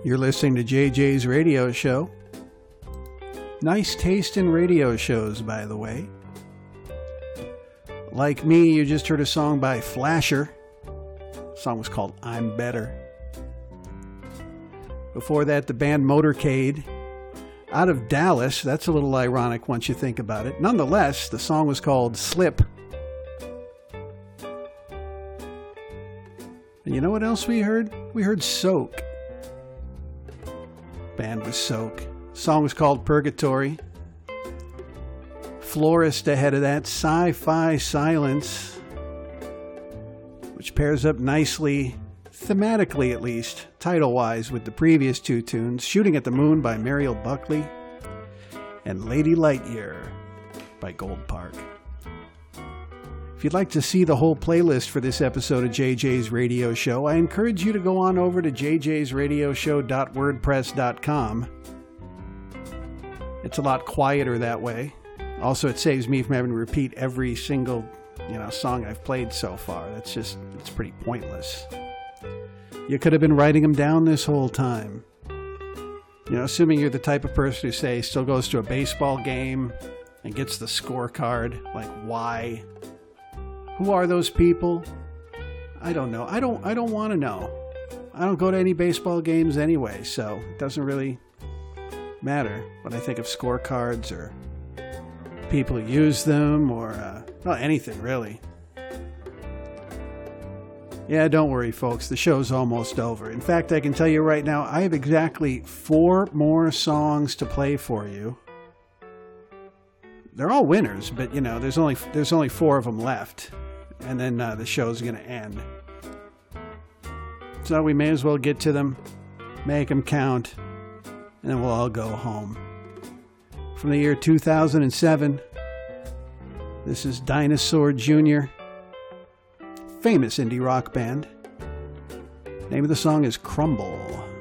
You're listening to JJ's Radio Show. Nice taste in radio shows, by the way. Like me, you just heard a song by Flasher. The song was called I'm Better. Before that, the band Motorcade out of Dallas. That's a little ironic once you think about it. Nonetheless, the song was called Slip. And you know what else we heard? We heard Soak. Band was Soak. Song was called Purgatory. Florist ahead of that, Sci-Fi Silence, which pairs up nicely, thematically at least, title-wise, with the previous two tunes, Shooting at the Moon by Mariel Buckley and Lady Lightyear by Gold Park. If you'd like to see the whole playlist for this episode of JJ's Radio Show, I encourage you to go on over to jjsradioshow.wordpress.com. It's a lot quieter that way. Also, it saves me from having to repeat every single, song I've played so far. It's pretty pointless. You could have been writing them down this whole time. Assuming you're the type of person who, say, still goes to a baseball game and gets the scorecard. Like, why? Who are those people? I don't know. I don't want to know. I don't go to any baseball games anyway, so it doesn't really matter when I think of scorecards or people who use them or anything really. Yeah, don't worry, folks. The show's almost over. In fact, I can tell you right now, I have exactly 4 more songs to play for you. They're all winners, but there's only 4 of them left, and then the show's going to end. So we may as well get to them, make them count, and then we'll all go home. From the year 2007, this is Dinosaur Jr., famous indie rock band. Name of the song is Crumble.